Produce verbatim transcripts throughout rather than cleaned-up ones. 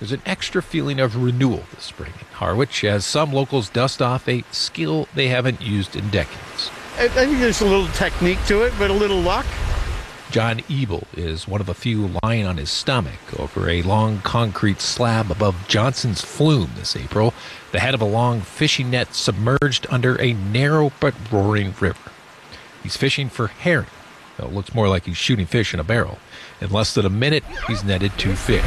There's an extra feeling of renewal this spring in Harwich as some locals dust off a skill they haven't used in decades. I think there's a little technique to it, but a little luck. John Ebel is one of the few lying on his stomach over a long concrete slab above Johnson's Flume this April, the head of a long fishing net submerged under a narrow but roaring river. He's fishing for herring, though it looks more like he's shooting fish in a barrel. In less than a minute, he's netted two fish.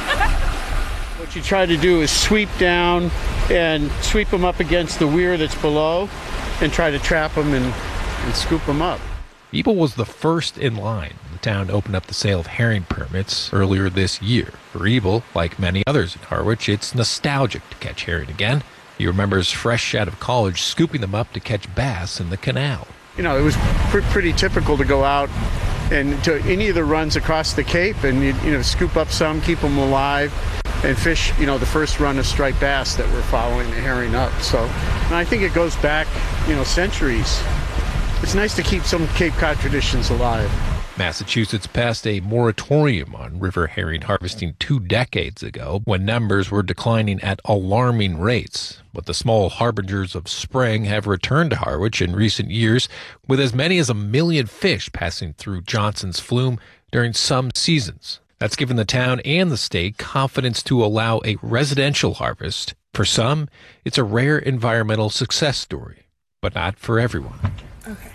What you try to do is sweep down and sweep them up against the weir that's below and try to trap them and, and scoop them up. Ebel was the first in line. The town opened up the sale of herring permits earlier this year. For Ebel, like many others in Harwich, it's nostalgic to catch herring again. He remembers fresh out of college scooping them up to catch bass in the canal. You know, it was pr- pretty typical to go out and to any of the runs across the Cape and, you, you know, scoop up some, keep them alive, and fish, you know, the first run of striped bass that we're following the herring up. So, and I think it goes back, you know, centuries. It's nice to keep some Cape Cod traditions alive. Massachusetts passed a moratorium on river herring harvesting two decades ago when numbers were declining at alarming rates. But the small harbingers of spring have returned to Harwich in recent years, with as many as a million fish passing through Johnson's Flume during some seasons. That's given the town and the state confidence to allow a residential harvest. For some, it's a rare environmental success story, but not for everyone. Okay.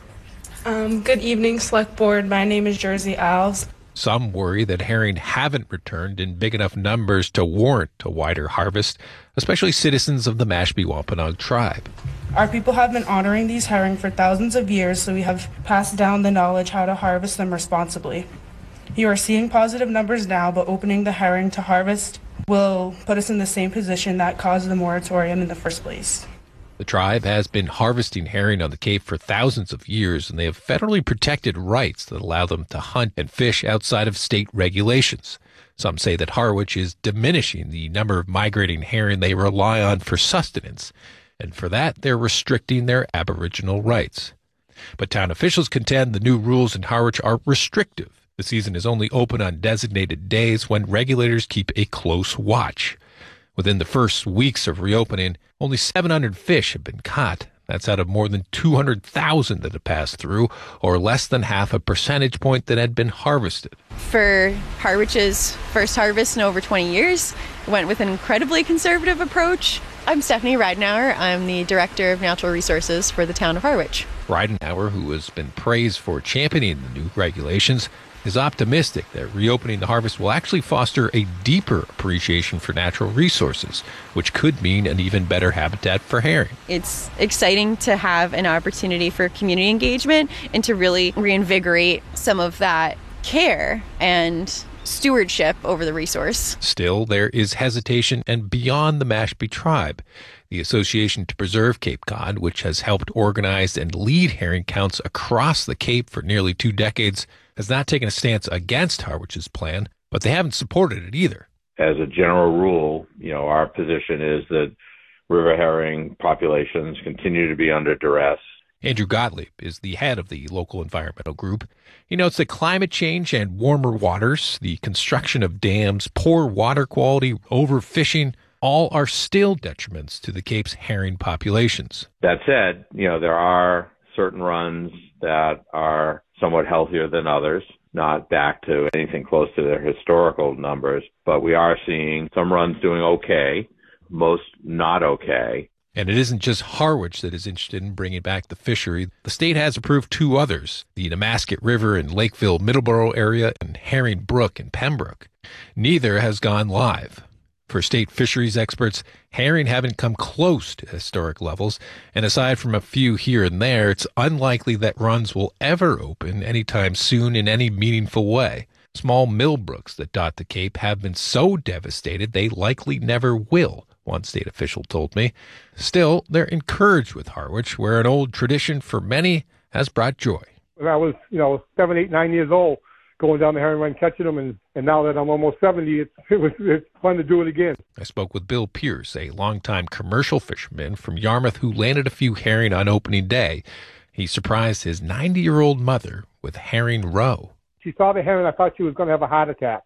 Um, good evening, Select Board. My name is Jersey Alves. Some worry that herring haven't returned in big enough numbers to warrant a wider harvest, especially citizens of the Mashpee Wampanoag tribe. Our people have been honoring these herring for thousands of years, so we have passed down the knowledge how to harvest them responsibly. You are seeing positive numbers now, but opening the herring to harvest will put us in the same position that caused the moratorium in the first place. The tribe has been harvesting herring on the Cape for thousands of years, and they have federally protected rights that allow them to hunt and fish outside of state regulations. Some say that Harwich is diminishing the number of migrating herring they rely on for sustenance, and for that they're restricting their Aboriginal rights. But town officials contend the new rules in Harwich are restrictive. The season is only open on designated days when regulators keep a close watch. Within the first weeks of reopening, only seven hundred fish have been caught. That's out of more than two hundred thousand that have passed through, or less than half a percentage point that had been harvested. For Harwich's first harvest in over twenty years, it went with an incredibly conservative approach. I'm Stephanie Ridenauer. I'm the Director of Natural Resources for the town of Harwich. Ridenauer, who has been praised for championing the new regulations, is optimistic that reopening the harvest will actually foster a deeper appreciation for natural resources, which could mean an even better habitat for herring. It's exciting to have an opportunity for community engagement and to really reinvigorate some of that care and stewardship over the resource. Still, there is hesitation, and beyond the Mashpee tribe, the Association to Preserve Cape Cod, which has helped organize and lead herring counts across the Cape for nearly two decades, has not taken a stance against Harwich's plan, but they haven't supported it either. As a general rule, you know, our position is that river herring populations continue to be under duress. Andrew Gottlieb is the head of the local environmental group. He notes that climate change and warmer waters, the construction of dams, poor water quality, overfishing, all are still detriments to the Cape's herring populations. That said, you know, there are certain runs that are somewhat healthier than others, not back to anything close to their historical numbers, but we are seeing some runs doing okay, most not okay. And it isn't just Harwich that is interested in bringing back the fishery. The state has approved two others, the Nemasket River in Lakeville-Middleborough area and Herring Brook in Pembroke. Neither has gone live. For state fisheries experts, herring haven't come close to historic levels, and aside from a few here and there, it's unlikely that runs will ever open anytime soon in any meaningful way. Small mill brooks that dot the Cape have been so devastated they likely never will, one state official told me. Still, they're encouraged with Harwich, where an old tradition for many has brought joy. When I was, you know, seven, eight, nine years old, going down the herring run, catching them, and, and now that I'm almost seventy, it's, it was it's fun to do it again. I spoke with Bill Pierce, a longtime commercial fisherman from Yarmouth who landed a few herring on opening day. He surprised his ninety-year-old mother with herring roe. She saw the herring. I thought she was going to have a heart attack.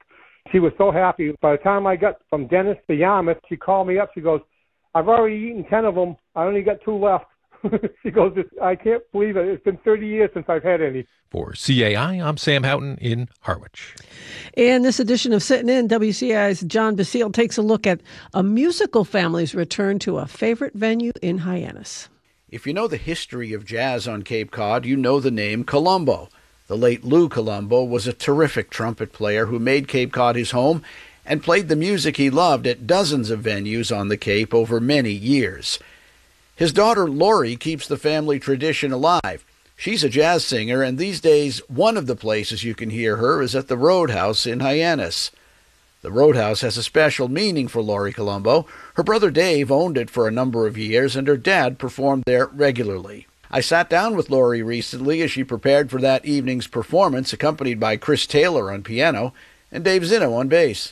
She was so happy. By the time I got from Dennis to Yarmouth, she called me up. She goes, I've already eaten ten of them. I only got two left. She goes, I can't believe it. It's been thirty years since I've had any. For C A I, I'm Sam Houghton in Harwich. In this edition of Sitting In, W C A I's John Basile takes a look at a musical family's return to a favorite venue in Hyannis. If you know the history of jazz on Cape Cod, you know the name Colombo. The late Lou Colombo was a terrific trumpet player who made Cape Cod his home and played the music he loved at dozens of venues on the Cape over many years. His daughter Lori keeps the family tradition alive. She's a jazz singer, and these days one of the places you can hear her is at the Roadhouse in Hyannis. The Roadhouse has a special meaning for Lori Colombo. Her brother Dave owned it for a number of years, and her dad performed there regularly. I sat down with Lori recently as she prepared for that evening's performance, accompanied by Chris Taylor on piano and Dave Zinno on bass.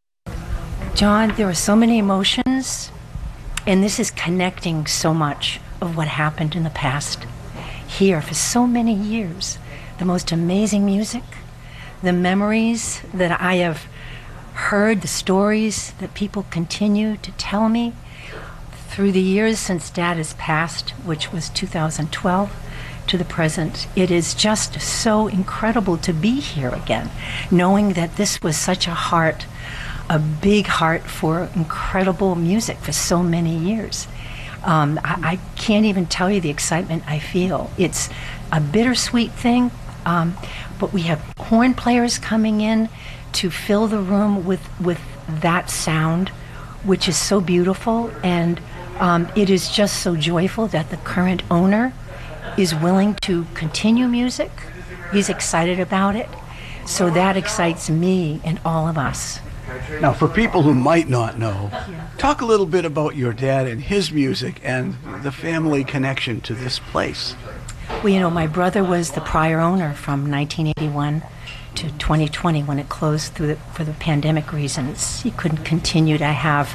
John, there are so many emotions, and this is connecting so much of what happened in the past. Here for so many years, the most amazing music, the memories that I have heard, the stories that people continue to tell me through the years since Dad has passed, which was two thousand twelve, to the present. It is just so incredible to be here again, knowing that this was such a heart, a big heart for incredible music for so many years. Um, I, I can't even tell you the excitement I feel. It's a bittersweet thing, um, but we have horn players coming in to fill the room with, with that sound, which is so beautiful, and um, it is just so joyful that the current owner is willing to continue music. He's excited about it, so that excites me and all of us. Now, for people who might not know, talk a little bit about your dad and his music and the family connection to this place. Well, you know, my brother was the prior owner from nineteen eighty-one to twenty twenty when it closed through the, for the pandemic reasons. He couldn't continue to have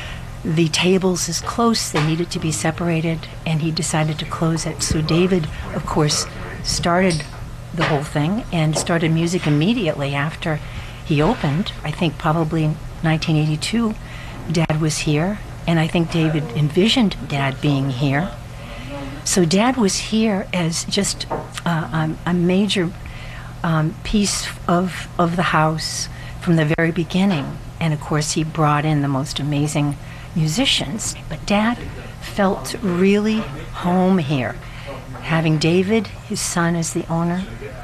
the tables as close. They needed to be separated, and he decided to close it. So David, of course, started the whole thing and started music immediately after he opened. I think probably nineteen eighty-two, Dad was here, and I think David envisioned Dad being here. So Dad was here as just uh, um, a major um, piece of, of the house from the very beginning. And of course, he brought in the most amazing musicians. But Dad felt really home here. Having David, his son, as the owner,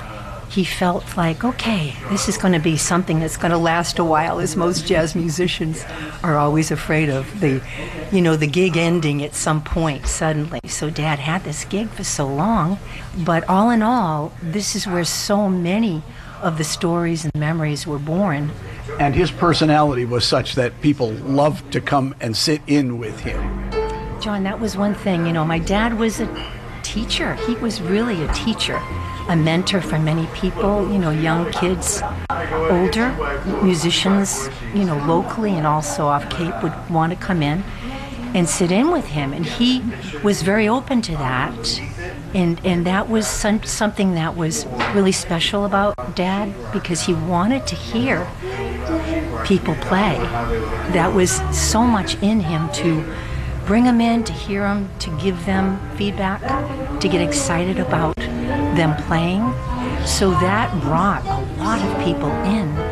he felt like, okay, this is going to be something that's going to last a while, as most jazz musicians are always afraid of the, you know, the gig ending at some point suddenly. So Dad had this gig for so long, but all in all, this is where so many of the stories and memories were born. And his personality was such that people loved to come and sit in with him. John, that was one thing. You know, my dad was a teacher. He was really a teacher, a mentor for many people, you know, young kids, older musicians, you know, locally and also off Cape would want to come in and sit in with him. And he was very open to that. And and that was some, something that was really special about Dad, because he wanted to hear people play. That was so much in him to bring them in, to hear them, to give them feedback, to get excited about them playing. So that brought a lot of people in